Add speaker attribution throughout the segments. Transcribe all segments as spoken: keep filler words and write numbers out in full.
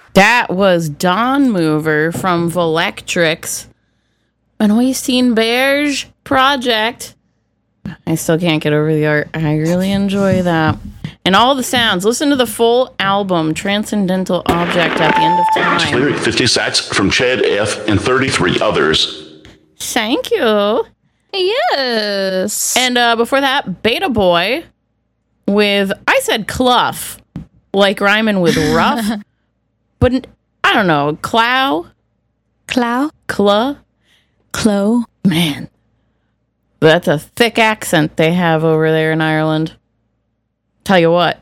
Speaker 1: That was Dawn Mover from Volectrix, an Oystein Berge project. I still can't get over the art. I really enjoy that. And all the sounds. Listen to the full album, Transcendental Object at the End of Time.
Speaker 2: Lyric fifty sats from Chad F. and thirty-three others.
Speaker 1: Thank you.
Speaker 3: Yes.
Speaker 1: And uh, before that, Beta Boy with, I said Cluff, like rhyming with rough. But I don't know, Clow?
Speaker 3: Clow?
Speaker 1: Cla?
Speaker 3: Clo?
Speaker 1: Man, that's a thick accent they have over there in Ireland. Tell you what.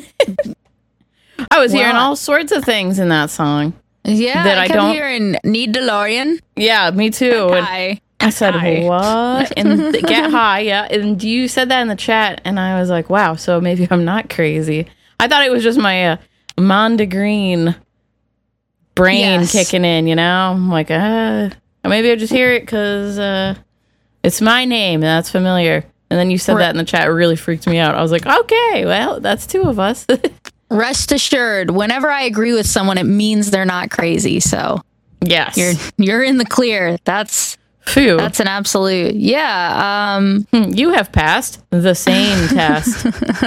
Speaker 1: I was
Speaker 3: Well,
Speaker 1: hearing all sorts of things in that song.
Speaker 3: Yeah,
Speaker 1: that
Speaker 3: I,
Speaker 1: I
Speaker 3: kept
Speaker 1: don't-
Speaker 3: hearing Need DeLorean.
Speaker 1: Yeah, me too. And
Speaker 3: Hi.
Speaker 1: I said,
Speaker 3: Hi.
Speaker 1: what? And th- get high, yeah. And you said that in the chat, and I was like, wow, so maybe I'm not crazy. I thought it was just my uh, Monda Green brain
Speaker 3: Yes.
Speaker 1: kicking in, you know? I'm like, uh, maybe I just hear it because uh, it's my name, and that's familiar. And then you said
Speaker 3: Right.
Speaker 1: that in the chat, it really freaked me out. I was like, okay, well, that's two of us.
Speaker 3: Rest assured, whenever I agree with someone, it means they're not crazy. So
Speaker 1: Yes.
Speaker 3: you're you're in the clear. That's
Speaker 1: Phew.
Speaker 3: that's an absolute. Yeah. Um.
Speaker 1: Hmm, you have passed the sane test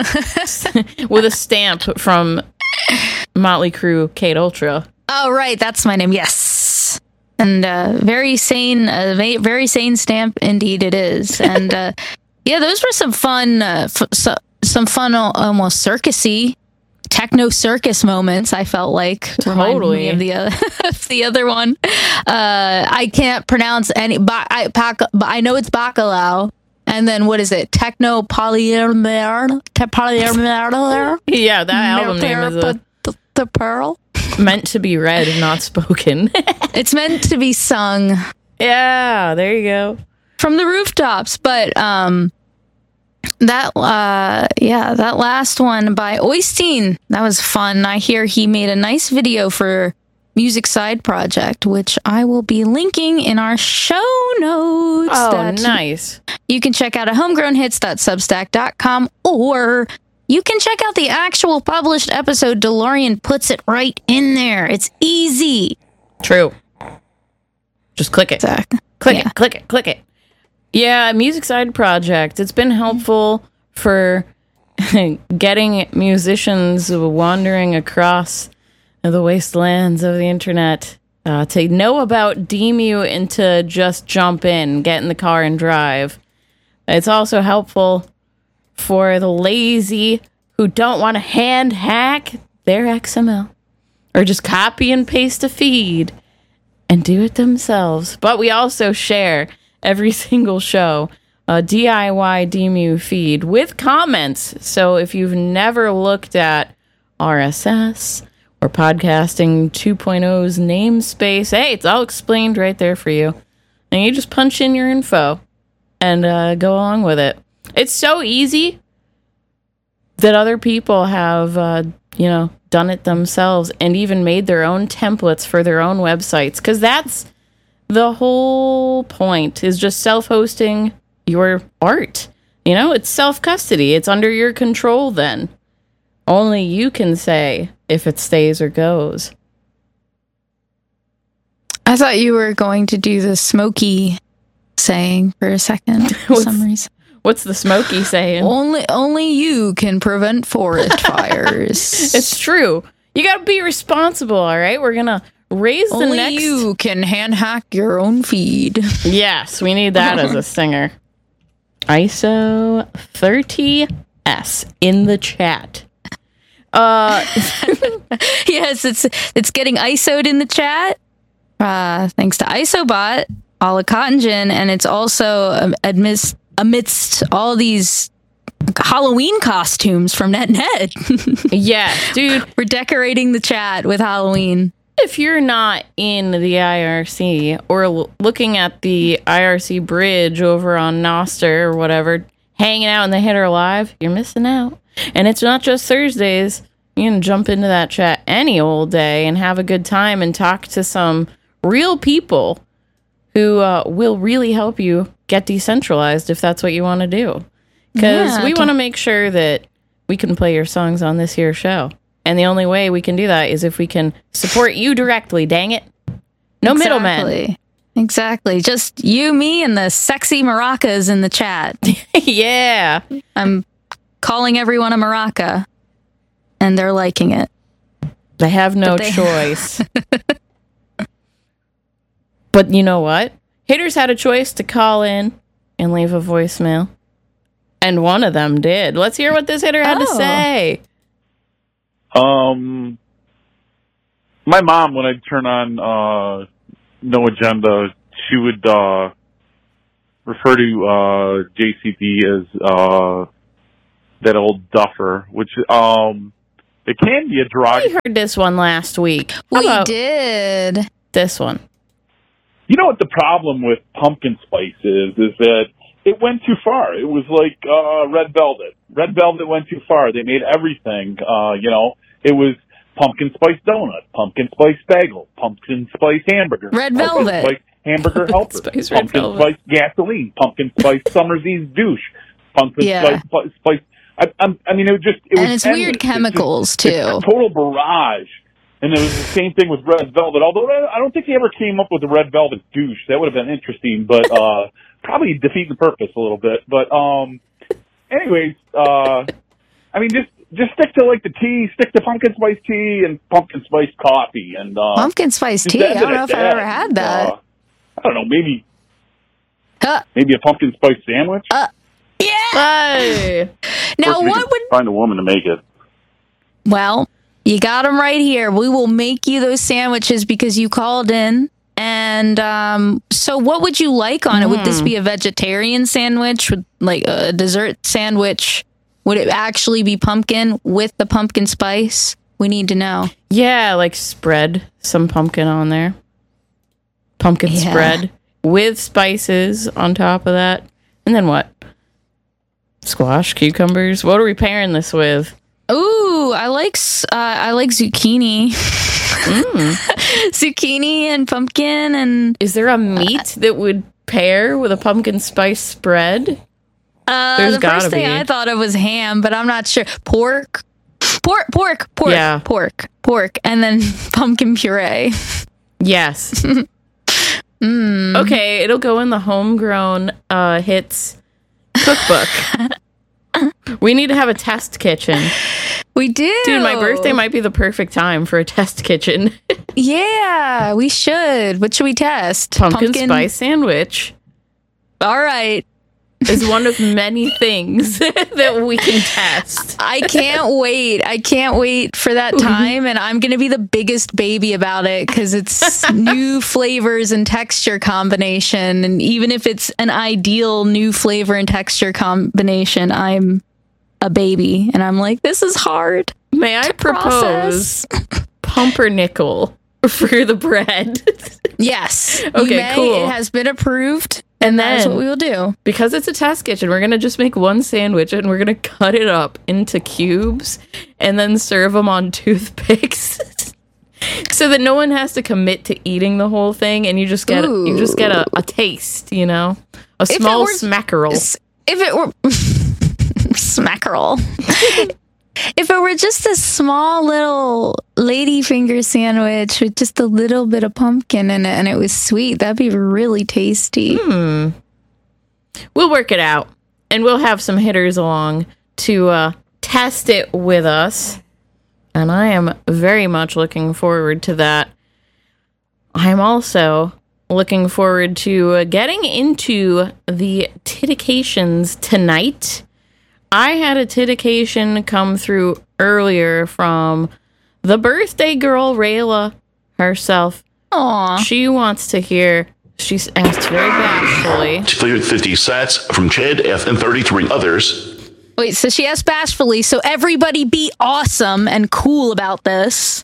Speaker 1: with a stamp from Motley Crue Kate Ultra.
Speaker 3: Oh, right. That's my name. Yes. And uh, very sane, uh, va- very sane stamp indeed it is. And uh, yeah, those were some fun, uh, f- so, some fun, al- almost circusy, techno circus moments. I felt like Reminded
Speaker 1: Totally.
Speaker 3: me of the other, of the other one. Uh, I can't pronounce any. Ba- I, pac- I know it's bacalao. And then what is it? Techno polymer, te- polymer.
Speaker 1: Yeah, that album name is a,
Speaker 3: the, the pearl.
Speaker 1: meant to be read, not spoken.
Speaker 3: It's meant to be sung
Speaker 1: Yeah, there you go.
Speaker 3: from the rooftops, but um that uh yeah, that last one by Oystein, that was fun. I hear he made a nice video for Music Side Project, which I will be linking in our show notes.
Speaker 1: Oh,
Speaker 3: that
Speaker 1: nice.
Speaker 3: You can check out at homegrown hits dot substack dot com, or you can check out the actual published episode. DeLorean puts it right in there. It's easy.
Speaker 1: True. Just click it.
Speaker 3: Zach.
Speaker 1: Click
Speaker 3: Yeah.
Speaker 1: it, click it, click it. Yeah, Music Side Project. It's been helpful for getting musicians wandering across the wastelands of the internet uh, to know about D M U and to just jump in, get in the car and drive. It's also helpful for the lazy who don't want to hand hack their X M L or just copy and paste a feed and do it themselves. But we also share every single show a D I Y D M U feed with comments. So if you've never looked at R S S or Podcasting 2.0's namespace, hey, it's all explained right there for you. And you just punch in your info and uh, go along with it. It's so easy that other people have, uh, you know, done it themselves and even made their own templates for their own websites. Because that's the whole point, is just self-hosting your art. You know, it's self-custody. It's under your control then. Only you can say if it stays or goes.
Speaker 3: I thought you were going to do the smoky saying for a second for
Speaker 1: What's-
Speaker 3: some reason.
Speaker 1: What's the Smokey saying?
Speaker 3: Only only you can prevent forest fires.
Speaker 1: It's true. You got to be responsible, all right? We're going to raise the
Speaker 3: only
Speaker 1: next...
Speaker 3: you can hand hack your own feed.
Speaker 1: Yes, we need that as a singer. I S O thirty S in the chat. Uh,
Speaker 3: Yes, it's it's getting I S O'd in the chat. Uh, thanks to ISOBot, a la Cotton Gin, and it's also um, amidst amidst all these Halloween costumes from NetNet.
Speaker 1: yeah, dude.
Speaker 3: We're decorating the chat with Halloween.
Speaker 1: If you're not in the I R C or l- looking at the I R C bridge over on Noster or whatever, hanging out in the Hitter Live, you're missing out. And it's not just Thursdays. You can jump into that chat any old day and have a good time and talk to some real people who uh, will really help you get decentralized if that's what you want to do. Because
Speaker 3: Yeah,
Speaker 1: we
Speaker 3: okay.
Speaker 1: want to make sure that we can play your songs on this here show. And the only way we can do that is if we can support you directly, dang it. No middlemen.
Speaker 3: Exactly. Exactly. Just you, me, and the sexy maracas in the chat.
Speaker 1: Yeah.
Speaker 3: I'm calling everyone a maraca, and they're liking it.
Speaker 1: They have no
Speaker 3: But they-
Speaker 1: choice. But you know what? Haters had a choice to call in and leave a voicemail. And one of them did. Let's hear what this hitter had to
Speaker 3: Oh.
Speaker 1: say.
Speaker 4: Um, my mom, when I'd turn on uh, No Agenda, she would uh, refer to uh, J C P as uh, that old duffer, which um, it can be a drug.
Speaker 1: We heard this one last week. How
Speaker 3: We
Speaker 1: about
Speaker 3: did.
Speaker 1: this one?
Speaker 4: You know what the problem with pumpkin spice is? Is that it went too far. It was like uh, Red Velvet. Red Velvet went too far. They made everything. Uh, you know, it was pumpkin spice donut, pumpkin spice bagel, pumpkin spice hamburger,
Speaker 3: Red
Speaker 4: pumpkin
Speaker 3: Velvet.
Speaker 4: spice hamburger helper,
Speaker 1: Spice Red
Speaker 4: pumpkin
Speaker 1: Velvet.
Speaker 4: spice gasoline, pumpkin spice summer's eve douche, pumpkin
Speaker 3: Yeah.
Speaker 4: spice spice. I, I'm- I mean, it was just it
Speaker 3: And
Speaker 4: was
Speaker 3: it's
Speaker 4: endless.
Speaker 3: weird
Speaker 4: It's just-
Speaker 3: chemicals,
Speaker 4: it's
Speaker 3: too.
Speaker 4: a total barrage. And it was the same thing with Red Velvet, although I don't think he ever came up with the Red Velvet douche. That would have been interesting, but uh, probably defeating the purpose a little bit. But um, anyways, uh, I mean, just just stick to like the tea, stick to pumpkin spice tea and pumpkin spice coffee, and uh,
Speaker 3: Pumpkin spice
Speaker 4: just
Speaker 3: tea. I
Speaker 4: end
Speaker 3: don't
Speaker 4: it
Speaker 3: know
Speaker 4: at
Speaker 3: if I've
Speaker 4: that.
Speaker 3: ever had that.
Speaker 4: Uh, I don't know, maybe
Speaker 3: Huh.
Speaker 4: maybe a pumpkin spice sandwich.
Speaker 3: Yeah.
Speaker 1: Hey.
Speaker 3: Now,
Speaker 4: Of course, we
Speaker 3: what
Speaker 4: could
Speaker 3: would...
Speaker 4: find a woman to make it?
Speaker 3: Well, you got them right here. We will make you those sandwiches because you called in. And um, so what would you like on it? Would this be a vegetarian sandwich? Would, like a dessert sandwich? Would it actually be pumpkin with the pumpkin spice? We need to know.
Speaker 1: Yeah, like spread some pumpkin on there. Pumpkin
Speaker 3: Yeah.
Speaker 1: spread with spices on top of that. And then what? Squash, cucumbers. What are we pairing this with?
Speaker 3: Ooh, I like s- uh, I like zucchini. Zucchini and pumpkin and
Speaker 1: Is there a meat that would pair with a pumpkin spice spread?
Speaker 3: uh,
Speaker 1: There's
Speaker 3: the
Speaker 1: gotta
Speaker 3: first thing
Speaker 1: be.
Speaker 3: I thought of was ham, but I'm not sure. Pork, pork, pork, pork,
Speaker 1: Yeah.
Speaker 3: pork, pork, and then pumpkin puree.
Speaker 1: Yes.
Speaker 3: Mm.
Speaker 1: Okay, it'll go in the homegrown uh, hits cookbook. We need to have a test kitchen.
Speaker 3: We do,
Speaker 1: Dude, my birthday might be the perfect time for a test kitchen.
Speaker 3: Yeah, we should. What should we test?
Speaker 1: Pumpkin, spice sandwich
Speaker 3: All right.
Speaker 1: is one of many things that we can test.
Speaker 3: I can't wait. I can't wait for that time. And I'm going to be the biggest baby about it because it's new flavors and texture combination. And even if it's an ideal new flavor and texture combination, I'm a baby. And I'm like, this is hard.
Speaker 1: May I propose
Speaker 3: process.
Speaker 1: pumpernickel for the bread?
Speaker 3: Yes. You
Speaker 1: Okay,
Speaker 3: may.
Speaker 1: cool.
Speaker 3: It has been approved.
Speaker 1: And
Speaker 3: That's
Speaker 1: then,
Speaker 3: what we will do.
Speaker 1: because it's a test kitchen, we're going to just make one sandwich and we're going to cut it up into cubes and then serve them on toothpicks. So that no one has to commit to eating the whole thing, and you just get you just get a, a taste, you know, a
Speaker 3: it
Speaker 1: small
Speaker 3: were-
Speaker 1: smackerel.
Speaker 3: S- If it were smackerel. If it were just a small little ladyfinger sandwich with just a little bit of pumpkin in it and it was sweet, that'd be really tasty.
Speaker 1: Hmm. We'll work it out, and we'll have some hitters along to uh, test it with us. And I am very much looking forward to that. I'm also looking forward to uh, getting into the titications tonight. I had a titication come through earlier from the birthday girl, Rayla herself.
Speaker 3: Aw.
Speaker 1: She wants to hear, she's asked very bashfully.
Speaker 2: fifty sats from Chad F and thirty-three others.
Speaker 3: Wait, so she asked bashfully, so everybody be awesome and cool about this.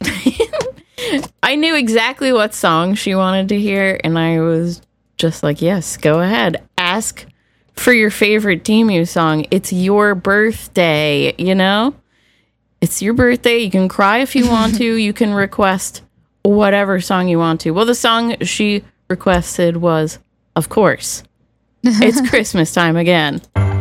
Speaker 1: I knew exactly what song she wanted to hear, and I was just like, yes, go ahead. Ask for your favorite D M U song. It's your birthday, you know? It's your birthday. You can cry if you want to. You can request whatever song you want to. Well, the song she requested was, of course, It's Christmas Time Again.